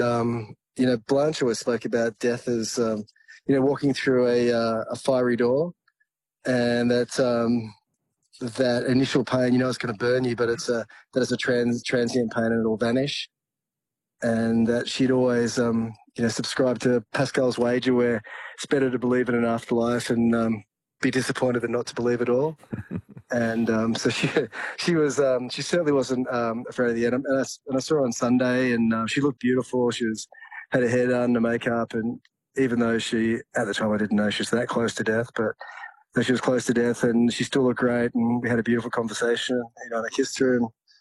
Blanche always spoke about death as, walking through a fiery door, and that initial pain, it's going to burn you, but it's a transient pain and it'll vanish. And that she'd always, subscribe to Pascal's wager where it's better to believe in an afterlife and be disappointed than not to believe at all. And so she certainly wasn't afraid of the end. And I saw her on Sunday, and she looked beautiful. She had her hair done, the makeup, and even though at the time I didn't know she was that close to death, but she was close to death, and she still looked great. And we had a beautiful conversation. I kissed her,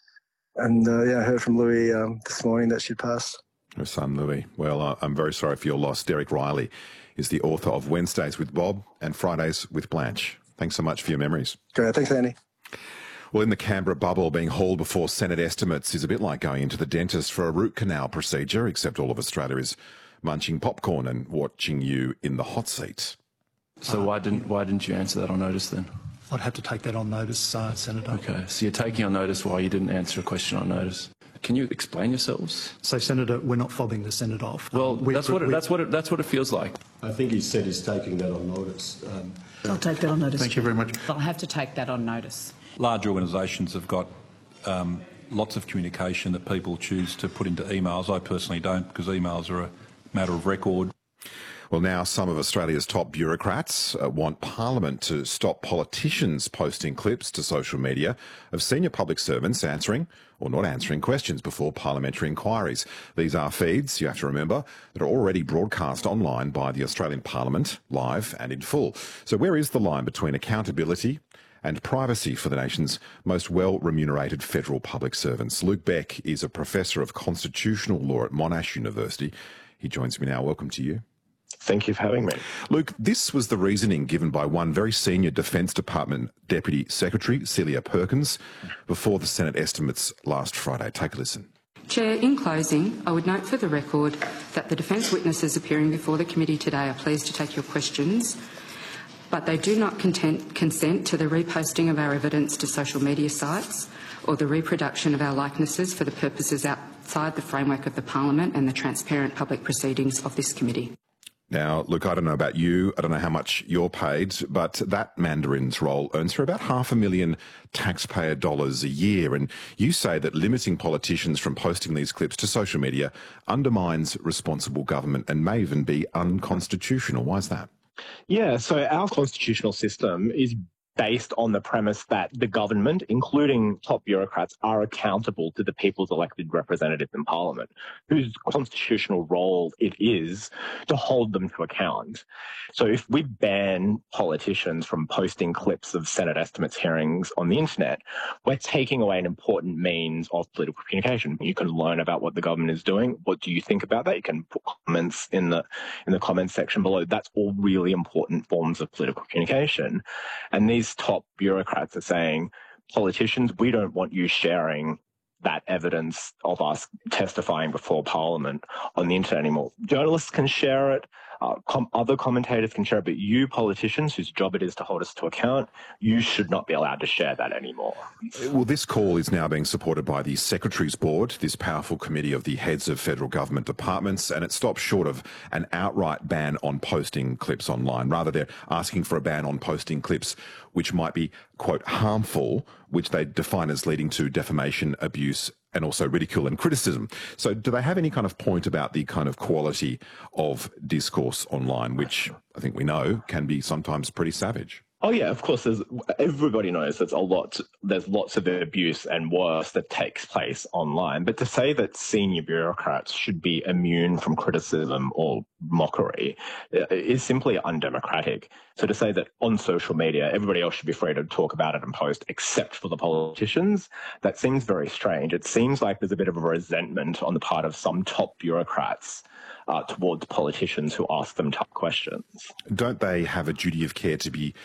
and I heard from Louis this morning that she'd passed. Her son, Louis. Well, I'm very sorry for your loss. Derek Riley is the author of Wednesdays with Bob and Fridays with Blanche. Thanks so much for your memories. Great. Thanks, Andy. Well, in the Canberra bubble, being hauled before Senate estimates is a bit like going into the dentist for a root canal procedure, except all of Australia is munching popcorn and watching you in the hot seat. So why didn't you answer that on notice then? I'd have to take that on notice, Senator. Okay, so you're taking on notice why you didn't answer a question on notice. Can you explain yourselves? So, Senator, we're not fobbing the Senate off. Well, that's what it feels like. I think he said he's taking that on notice. I'll take that on notice. Thank you very much. I'll have to take that on notice. Large organisations have got lots of communication that people choose to put into emails. I personally don't, because emails are a matter of record. Well, now some of Australia's top bureaucrats want Parliament to stop politicians posting clips to social media of senior public servants answering or not answering questions before parliamentary inquiries. These are feeds, you have to remember, that are already broadcast online by the Australian Parliament, live and in full. So where is the line between accountability and privacy for the nation's most well-remunerated federal public servants? Luke Beck is a professor of constitutional law at Monash University. He joins me now. Welcome to you. Thank you for having me. Luke, this was the reasoning given by one very senior Defence Department Deputy Secretary, Celia Perkins, before the Senate estimates last Friday. Take a listen. Chair, in closing, I would note for the record that the defence witnesses appearing before the committee today are pleased to take your questions, but they do not consent to the reposting of our evidence to social media sites or the reproduction of our likenesses for the purposes outside the framework of the Parliament and the transparent public proceedings of this committee. Now, look, I don't know about you, I don't know how much you're paid, but that Mandarin's role earns her about $500,000 taxpayer dollars a year. And you say that limiting politicians from posting these clips to social media undermines responsible government and may even be unconstitutional. Why is that? Yeah, so our constitutional system is based on the premise that the government, including top bureaucrats, are accountable to the people's elected representatives in Parliament, whose constitutional role it is to hold them to account. So if we ban politicians from posting clips of Senate estimates hearings on the internet, we're taking away an important means of political communication. You can learn about what the government is doing. What do you think about that? You can put comments in the comments section below. That's all really important forms of political communication. And these top bureaucrats are saying, politicians, we don't want you sharing that evidence of us testifying before Parliament on the internet anymore. Journalists can share it, other commentators can share it, but you politicians, whose job it is to hold us to account, you should not be allowed to share that anymore. Well, this call is now being supported by the Secretary's Board, this powerful committee of the heads of federal government departments, and it stops short of an outright ban on posting clips online. Rather, they're asking for a ban on posting clips which might be, quote, harmful, which they define as leading to defamation, abuse, and also ridicule and criticism. So do they have any kind of point about the kind of quality of discourse online, which I think we know can be sometimes pretty savage? Oh yeah, of course. Everybody knows there's lots of abuse and worse that takes place online. But to say that senior bureaucrats should be immune from criticism or mockery is simply undemocratic. So to say that on social media, everybody else should be free to talk about it and post except for the politicians, that seems very strange. It seems like there's a bit of a resentment on the part of some top bureaucrats towards politicians who ask them tough questions. Don't they have a duty of care to be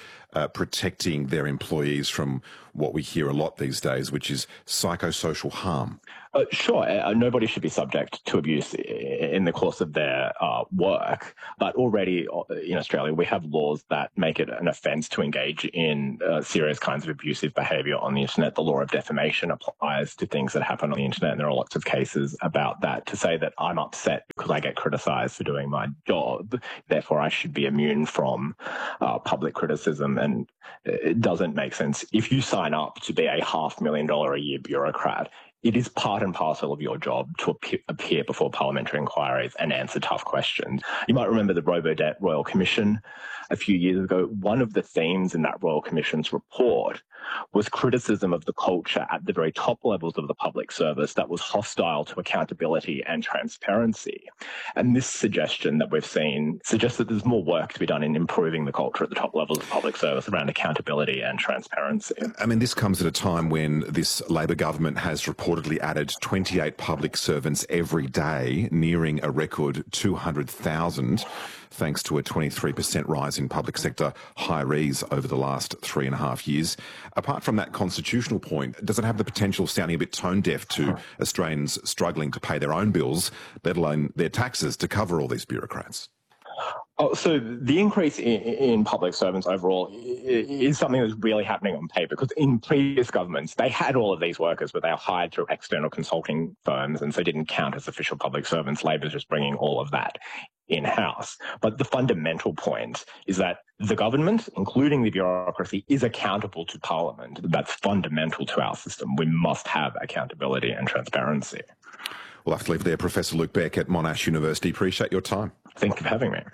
protecting their employees from what we hear a lot these days, which is psychosocial harm? Sure, nobody should be subject to abuse in the course of their work. But already in Australia, we have laws that make it an offence to engage in serious kinds of abusive behaviour on the internet. The law of defamation applies to things that happen on the internet, and there are lots of cases about that. To say that I'm upset because I get criticised for doing my job, therefore I should be immune from public criticism, and it doesn't make sense. If you sign up to be a $500,000 a year bureaucrat, it is part and parcel of your job to appear before parliamentary inquiries and answer tough questions. You might remember the Robodebt Royal Commission a few years ago. One of the themes in that Royal Commission's report was criticism of the culture at the very top levels of the public service that was hostile to accountability and transparency. And this suggestion that we've seen suggests that there's more work to be done in improving the culture at the top levels of public service around accountability and transparency. I mean, this comes at a time when this Labor government has reportedly added 28 public servants every day, nearing a record 200,000, thanks to a 23% rise in public sector hirees over the last 3.5 years. Apart from that constitutional point, does it have the potential of sounding a bit tone-deaf to Australians struggling to pay their own bills, let alone their taxes, to cover all these bureaucrats? Oh, so the increase in public servants overall is something that's really happening on paper, because in previous governments, they had all of these workers, but they were hired through external consulting firms and so didn't count as official public servants. Labor's just bringing all of that in-house. But the fundamental point is that the government, including the bureaucracy, is accountable to Parliament. That's fundamental to our system. We must have accountability and transparency. We'll have to leave it there. Professor Luke Beck at Monash University. Appreciate your time. Thank you for having me.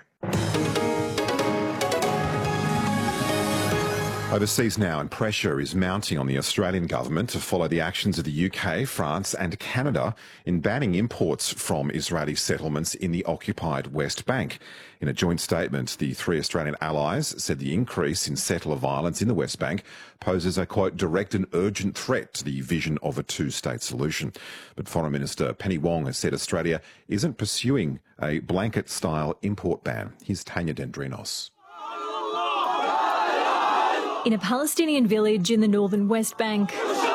Overseas now, and pressure is mounting on the Australian government to follow the actions of the UK, France and Canada in banning imports from Israeli settlements in the occupied West Bank. In a joint statement, the three Australian allies said the increase in settler violence in the West Bank poses a, quote, direct and urgent threat to the vision of a two-state solution. But Foreign Minister Penny Wong has said Australia isn't pursuing a blanket-style import ban. Here's Tanya Dendrinos. In a Palestinian village in the northern West Bank,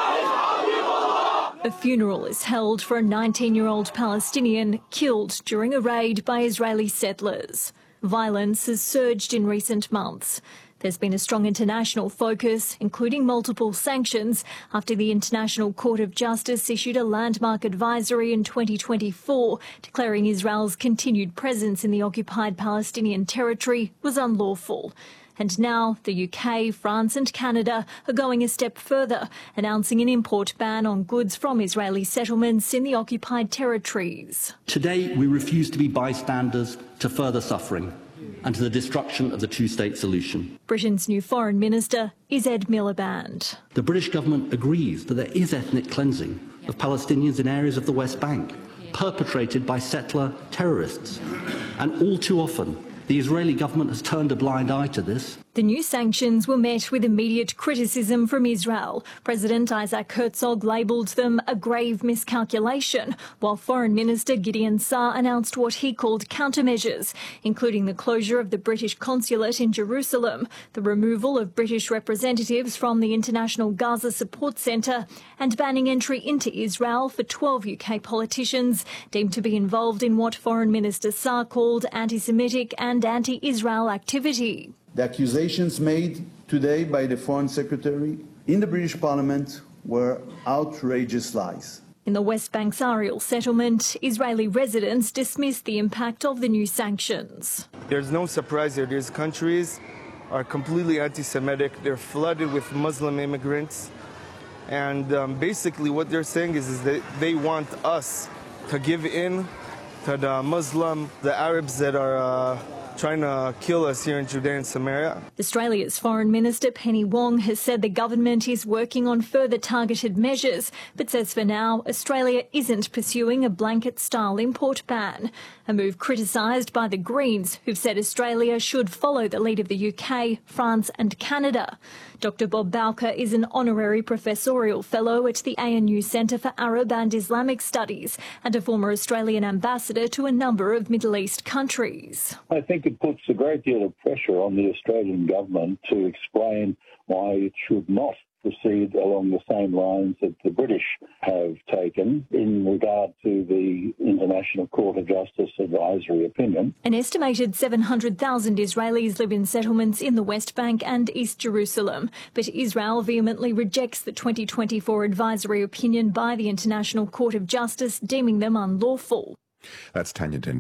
a funeral is held for a 19-year-old Palestinian killed during a raid by Israeli settlers. Violence has surged in recent months. There's been a strong international focus, including multiple sanctions, after the International Court of Justice issued a landmark advisory in 2024, declaring Israel's continued presence in the occupied Palestinian territory was unlawful. And now the UK, France and Canada are going a step further, announcing an import ban on goods from Israeli settlements in the occupied territories. Today, we refuse to be bystanders to further suffering and to the destruction of the two-state solution. Britain's new Foreign Minister is Ed Miliband. The British government agrees that there is ethnic cleansing of Palestinians in areas of the West Bank, perpetrated by settler terrorists. And all too often, the Israeli government has turned a blind eye to this. The new sanctions were met with immediate criticism from Israel. President Isaac Herzog labelled them a grave miscalculation, while Foreign Minister Gideon Saar announced what he called countermeasures, including the closure of the British consulate in Jerusalem, the removal of British representatives from the International Gaza Support Centre, and banning entry into Israel for 12 UK politicians deemed to be involved in what Foreign Minister Saar called anti-Semitic and anti-Israel activity. The accusations made today by the Foreign Secretary in the British Parliament were outrageous lies. In the West Bank's Ariel settlement, Israeli residents dismissed the impact of the new sanctions. There's no surprise here. These countries are completely anti-Semitic. They're flooded with Muslim immigrants. And basically what they're saying is that they want us to give in to the Arabs that are trying to kill us here in Judea and Samaria. Australia's Foreign Minister Penny Wong has said the government is working on further targeted measures, but says for now Australia isn't pursuing a blanket-style import ban, a move criticised by the Greens, who've said Australia should follow the lead of the UK, France and Canada. Dr Bob Bowker is an honorary professorial fellow at the ANU Centre for Arab and Islamic Studies and a former Australian ambassador to a number of Middle East countries. I think it puts a great deal of pressure on the Australian government to explain why it should not proceed along the same lines that the British have taken in regard to the International Court of Justice advisory opinion. An estimated 700,000 Israelis live in settlements in the West Bank and East Jerusalem, but Israel vehemently rejects the 2024 advisory opinion by the International Court of Justice, deeming them unlawful. That's Tanya Dendel.